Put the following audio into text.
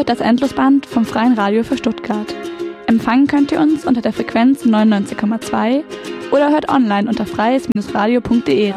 hört das Endlosband vom Freien Radio für Stuttgart. Empfangen könnt ihr uns unter der Frequenz 99,2 oder hört online unter freies-radio.de